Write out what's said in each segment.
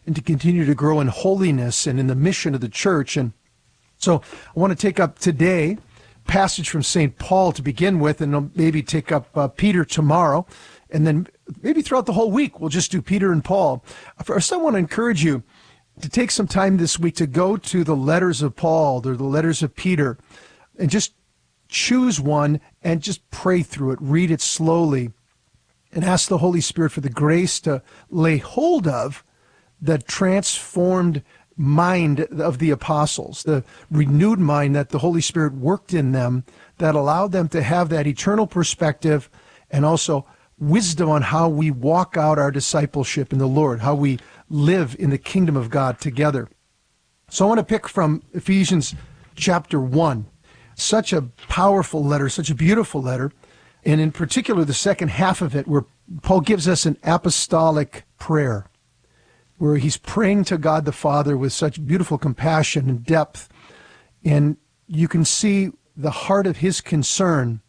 and to continue to grow in holiness and in the mission of the church. And so I want to take up today a passage from St. Paul to begin with, and I'll maybe take up Peter tomorrow, and then maybe throughout the whole week we'll just do Peter and Paul. First, I want to encourage you to take some time this week to go to the letters of Paul or the letters of Peter and just choose one and just pray through it, read it slowly, and ask the Holy Spirit for the grace to lay hold of the transformed mind of the apostles, the renewed mind that the Holy Spirit worked in them that allowed them to have that eternal perspective and also wisdom on how we walk out our discipleship in the Lord, how we live in the kingdom of God together. So I want to pick from Ephesians chapter 1. Such a powerful letter, such a beautiful letter, and in particular the second half of it where Paul gives us an apostolic prayer, where he's praying to God the Father with such beautiful compassion and depth. And you can see the heart of his concern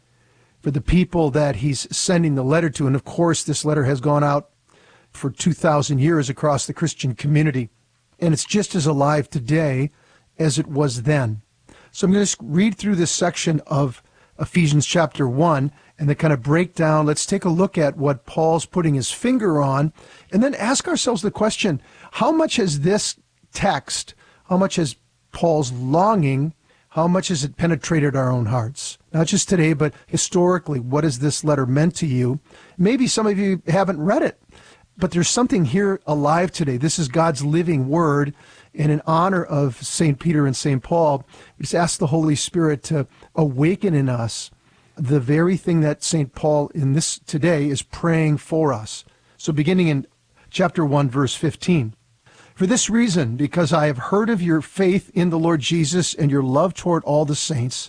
for the people that he's sending the letter to. And of course, this letter has gone out for 2,000 years across the Christian community. And it's just as alive today as it was then. So I'm going to read through this section of Ephesians chapter 1 and then kind of break down. Let's take a look at what Paul's putting his finger on and then ask ourselves the question, how much has this text, how much has Paul's longing, how much has it penetrated our own hearts? Not just today, but historically, what has this letter meant to you? Maybe some of you haven't read it, but there's something here alive today. This is God's living word. And in honor of St. Peter and St. Paul, we just ask the Holy Spirit to awaken in us the very thing that St. Paul in this today is praying for us. So beginning in chapter 1, verse 15. For this reason, because I have heard of your faith in the Lord Jesus and your love toward all the saints,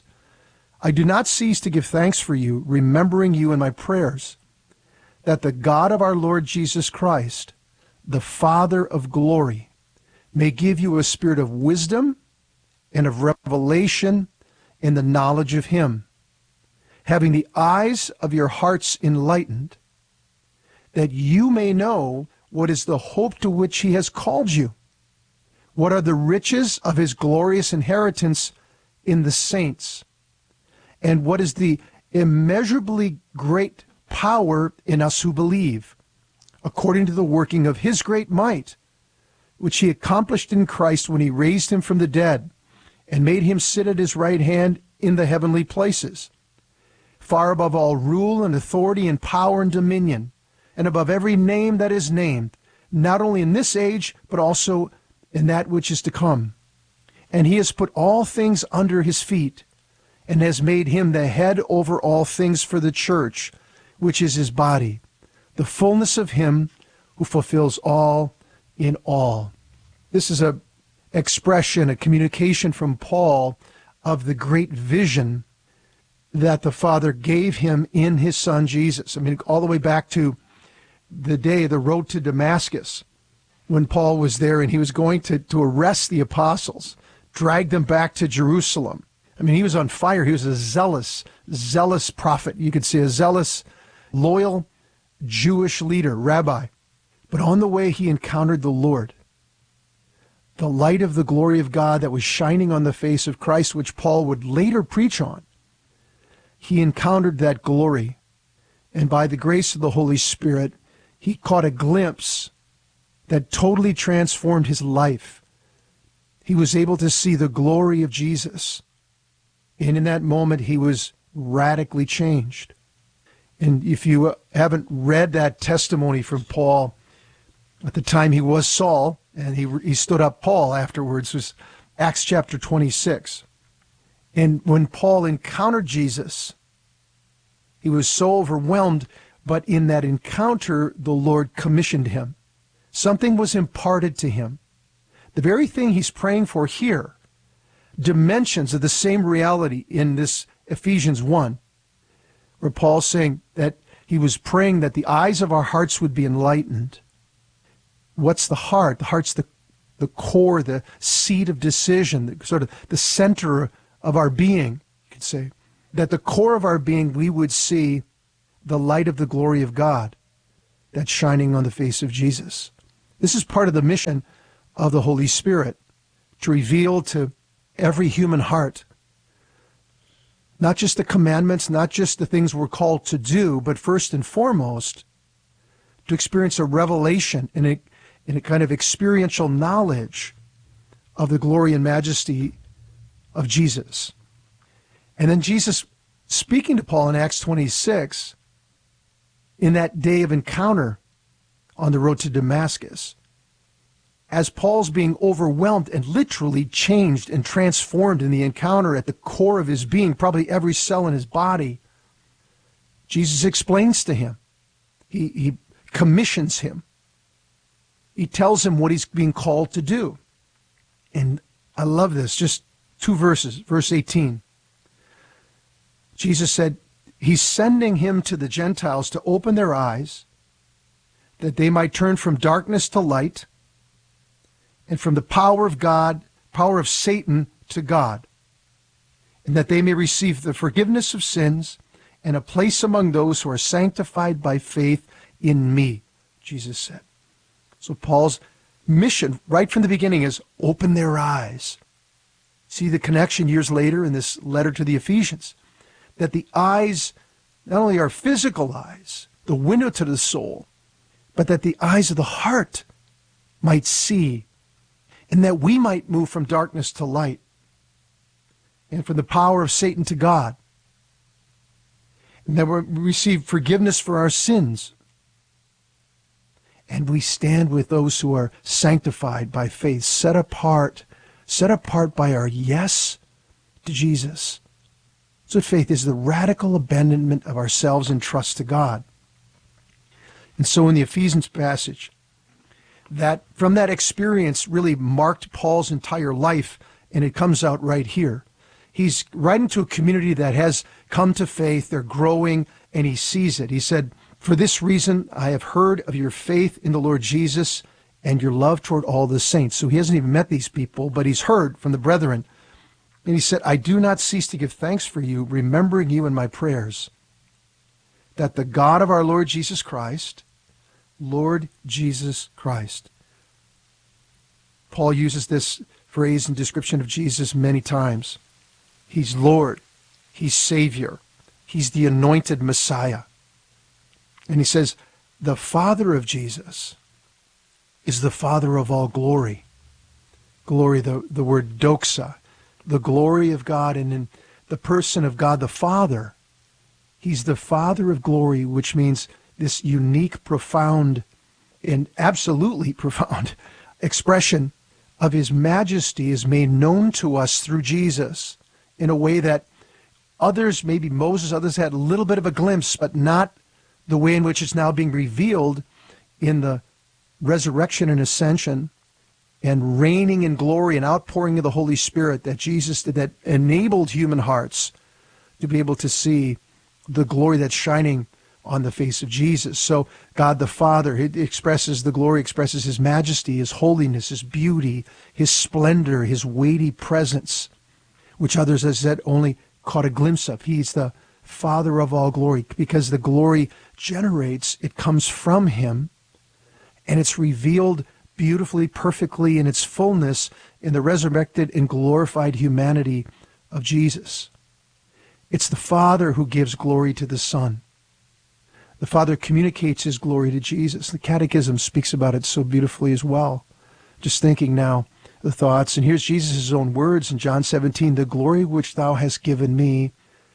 I do not cease to give thanks for you, remembering you in my prayers, that the God of our Lord Jesus Christ, the Father of glory, may give you a spirit of wisdom and of revelation in the knowledge of him, having the eyes of your hearts enlightened, that you may know what is the hope to which he has called you, what are the riches of his glorious inheritance in the saints, and what is the immeasurably great power in us who believe, according to the working of his great might, which he accomplished in Christ when he raised him from the dead and made him sit at his right hand in the heavenly places, far above all rule and authority and power and dominion, and above every name that is named, not only in this age, but also in that which is to come. And he has put all things under his feet, and has made him the head over all things for the church, which is his body, the fullness of him who fulfills all in all. This is a expression, a communication from Paul of the great vision that the Father gave him in his Son Jesus. I mean, all the way back to the road to Damascus, when Paul was there and he was going to arrest the apostles, drag them back to Jerusalem. I mean, he was on fire. He was a zealous prophet. You could say a zealous, loyal Jewish leader, rabbi. But on the way, he encountered the Lord. The light of the glory of God that was shining on the face of Christ, which Paul would later preach on. He encountered that glory. And by the grace of the Holy Spirit, he caught a glimpse that totally transformed his life. He was able to see the glory of Jesus. And in that moment, he was radically changed. And if you haven't read that testimony from Paul, at the time he was Saul, and he stood up Paul afterwards, was Acts chapter 26. And when Paul encountered Jesus, he was so overwhelmed, but in that encounter, the Lord commissioned him. Something was imparted to him. The very thing he's praying for here, dimensions of the same reality in this Ephesians 1, where Paul's saying that he was praying that the eyes of our hearts would be enlightened. What's the heart? The heart's the core, the seat of decision, the sort of the center of our being, you could say. That the core of our being, we would see the light of the glory of God that's shining on the face of Jesus. This is part of the mission of the Holy Spirit, to reveal to every human heart not just the commandments, not just the things we're called to do, but first and foremost, to experience a revelation and a kind of experiential knowledge of the glory and majesty of Jesus. And then Jesus, speaking to Paul in Acts 26, in that day of encounter on the road to Damascus, as Paul's being overwhelmed and literally changed and transformed in the encounter at the core of his being, probably every cell in his body, Jesus explains to him. He commissions him. He tells him what he's being called to do. And I love this, just 2 verses, verse 18. Jesus said, he's sending him to the Gentiles to open their eyes, that they might turn from darkness to light, and from the power of Satan to God, and that they may receive the forgiveness of sins and a place among those who are sanctified by faith in me, Jesus said. So Paul's mission right from the beginning is open their eyes. See the connection years later in this letter to the Ephesians, that the eyes not only are physical eyes, the window to the soul, but that the eyes of the heart might see, and that we might move from darkness to light, and from the power of Satan to God, and that we receive forgiveness for our sins, and we stand with those who are sanctified by faith, set apart by our yes to Jesus. So faith is the radical abandonment of ourselves and trust to God. And so in the Ephesians passage, that from that experience really marked Paul's entire life, and it comes out right here. He's writing to a community that has come to faith, they're growing, and he sees it. He said, "For this reason I have heard of your faith in the Lord Jesus and your love toward all the saints." So he hasn't even met these people, but he's heard from the brethren. And he said, "I do not cease to give thanks for you, remembering you in my prayers, that the God of our Lord Jesus Christ," Lord Jesus Christ. Paul uses this phrase in description of Jesus many times. He's Lord. He's Savior. He's the anointed Messiah. And he says, the Father of Jesus is the Father of all glory. Glory, the word doxa, the glory of God, and in the person of God the Father, he's the Father of glory, which means this unique, profound, and absolutely profound expression of his majesty is made known to us through Jesus in a way that others, maybe Moses, others had a little bit of a glimpse, but not the way in which it's now being revealed in the resurrection and ascension and reigning in glory and outpouring of the Holy Spirit that Jesus did, that enabled human hearts to be able to see the glory that's shining on the face of Jesus. So God the Father, it expresses the glory, expresses his majesty, his holiness, his beauty, his splendor, his weighty presence, which others, as I said, only caught a glimpse of. He's the Father of all glory, because the glory generates, it comes from him, and it's revealed beautifully, perfectly in its fullness in the resurrected and glorified humanity of Jesus. It's the Father who gives glory to the Son. The Father communicates his glory to Jesus. The Catechism speaks about it so beautifully as well. Just thinking now the thoughts, and here's Jesus' own words in John 17, "The glory which thou hast given me,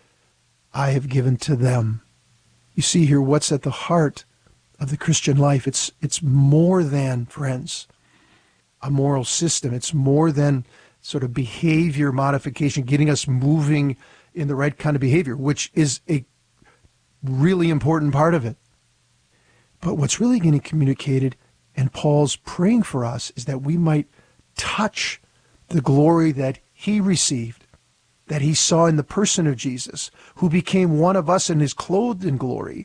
I have given to them." You see here what's at the heart of the Christian life. It's more than, friends, a moral system. It's more than sort of behavior modification, getting us moving in the right kind of behavior, which is a really important part of it. But what's really getting communicated, and Paul's praying for us, is that we might touch the glory that he received, that he saw in the person of Jesus, who became one of us and is clothed in glory,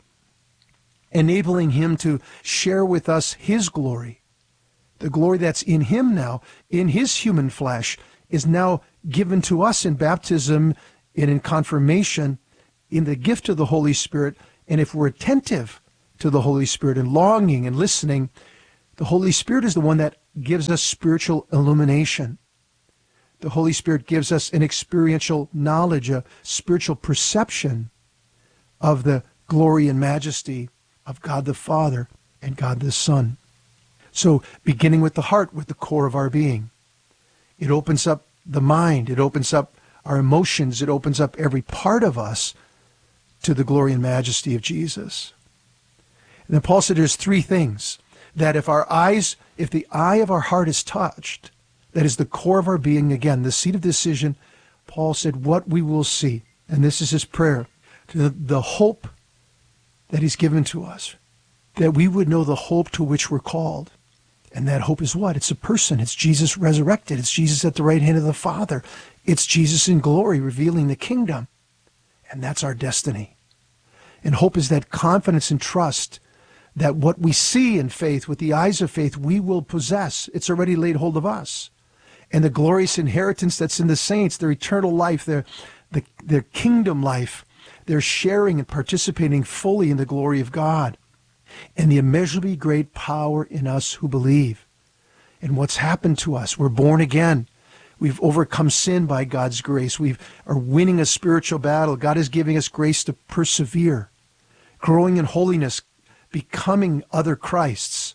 enabling him to share with us his glory. The glory that's in him now, in his human flesh, is now given to us in baptism and in confirmation, in the gift of the Holy Spirit. And if we're attentive to the Holy Spirit and longing and listening, The Holy Spirit is the one that gives us spiritual illumination. The Holy Spirit gives us an experiential knowledge, a spiritual perception of the glory and majesty of God the Father and God the Son. So beginning with the heart, with the core of our being, it opens up the mind, it opens up our emotions, it opens up every part of us to the glory and majesty of Jesus. And then Paul said there's three things that if the eye of our heart is touched, that is the core of our being, again, the seat of decision, Paul said what we will see, and this is his prayer, to the hope that he's given to us, that we would know the hope to which we're called. And that hope is what? It's a person. It's Jesus resurrected. It's Jesus at the right hand of the Father. It's Jesus in glory revealing the kingdom. And that's our destiny. And hope is that confidence and trust that what we see in faith, with the eyes of faith, we will possess. It's already laid hold of us. And the glorious inheritance that's in the saints, their eternal life, their kingdom life, they're sharing and participating fully in the glory of God. And the immeasurably great power in us who believe. And what's happened to us, we're born again. We've overcome sin by God's grace. We are winning a spiritual battle. God is giving us grace to persevere, growing in holiness, becoming other Christs.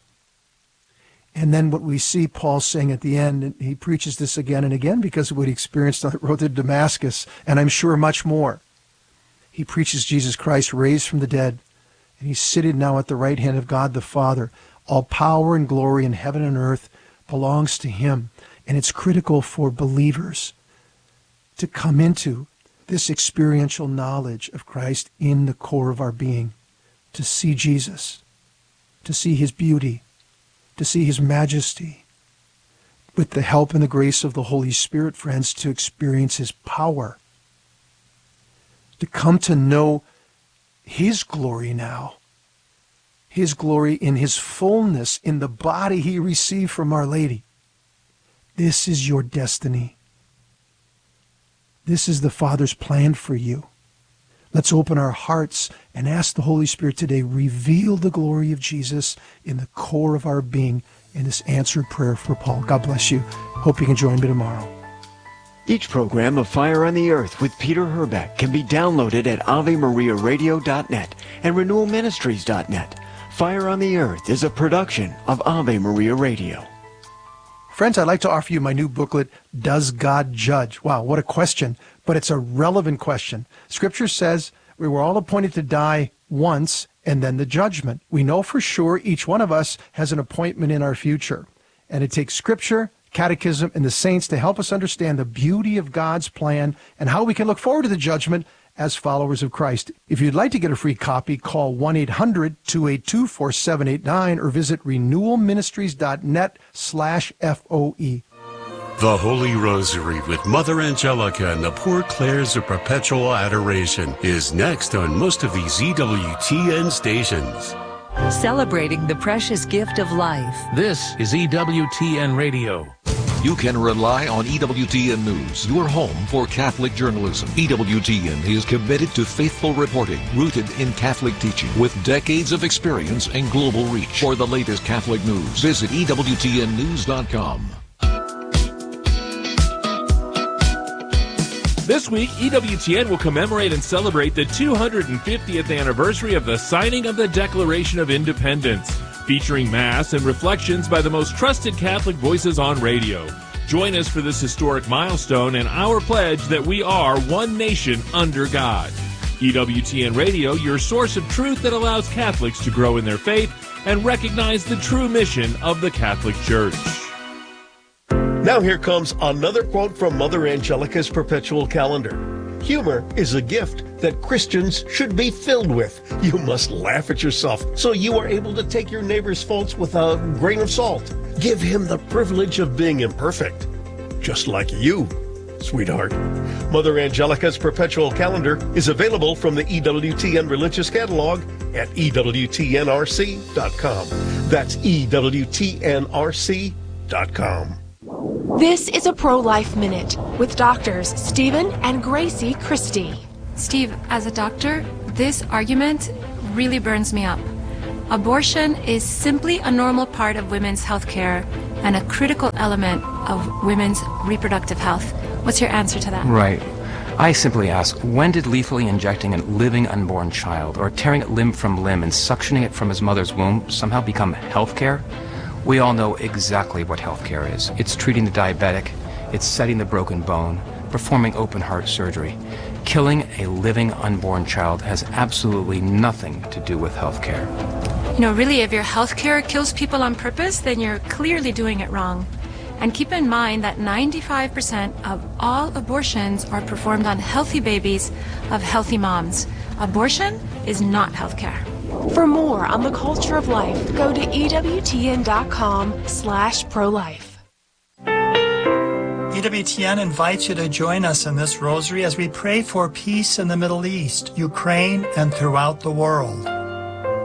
And then what we see Paul saying at the end, and he preaches this again and again because of what he experienced on the road to Damascus, and I'm sure much more. He preaches Jesus Christ raised from the dead, and he's seated now at the right hand of God the Father. All power and glory in heaven and earth belongs to him. And it's critical for believers to come into this experiential knowledge of Christ in the core of our being, to see Jesus, to see his beauty, to see his majesty, with the help and the grace of the Holy Spirit, friends, to experience his power, to come to know his glory now, his glory in his fullness, in the body he received from Our Lady. This is your destiny. This is the Father's plan for you. Let's open our hearts and ask the Holy Spirit today, reveal the glory of Jesus in the core of our being in this answered prayer for Paul. God bless you. Hope you can join me tomorrow. Each program of Fire on the Earth with Peter Herbeck can be downloaded at AveMariaRadio.net and RenewalMinistries.net. Fire on the Earth is a production of Ave Maria Radio. Friends, I'd like to offer you my new booklet, Does God Judge? Wow, what a question, but it's a relevant question. Scripture says we were all appointed to die once and then the judgment. We know for sure each one of us has an appointment in our future. And it takes Scripture, Catechism, and the saints to help us understand the beauty of God's plan and how we can look forward to the judgment as followers of Christ. If you'd like to get a free copy, call 1-800-282-4789 or visit renewalministries.net/FOE. The Holy Rosary with Mother Angelica and the Poor Clares of Perpetual Adoration is next on most of these EWTN stations. Celebrating the precious gift of life. This is EWTN Radio. You can rely on EWTN News, your home for Catholic journalism. EWTN is committed to faithful reporting, rooted in Catholic teaching, with decades of experience and global reach. For the latest Catholic news, visit EWTNnews.com. This week, EWTN will commemorate and celebrate the 250th anniversary of the signing of the Declaration of Independence, featuring Mass and reflections by the most trusted Catholic voices on radio. Join us for this historic milestone and our pledge that we are one nation under God. EWTN Radio, your source of truth that allows Catholics to grow in their faith and recognize the true mission of the Catholic Church. Now here comes another quote from Mother Angelica's Perpetual Calendar. Humor is a gift that Christians should be filled with. You must laugh at yourself so you are able to take your neighbor's faults with a grain of salt. Give him the privilege of being imperfect, just like you, sweetheart. Mother Angelica's Perpetual Calendar is available from the EWTN Religious Catalog at EWTNRC.com. That's EWTNRC.com. This is a Pro-Life Minute with doctors Stephen and Gracie Christie. Steve, as a doctor, this argument really burns me up. Abortion is simply a normal part of women's health care and a critical element of women's reproductive health. What's your answer to that? Right. I simply ask, when did lethally injecting a living unborn child or tearing it limb from limb and suctioning it from his mother's womb somehow become health care? We all know exactly what health care is. It's treating the diabetic, it's setting the broken bone, performing open heart surgery. Killing a living unborn child has absolutely nothing to do with health care. You know, really, if your health care kills people on purpose, then you're clearly doing it wrong. And keep in mind that 95% of all abortions are performed on healthy babies of healthy moms. Abortion is not health care. For more on the culture of life, go to EWTN.com/prolife. EWTN invites you to join us in this rosary as we pray for peace in the Middle East, Ukraine, and throughout the world.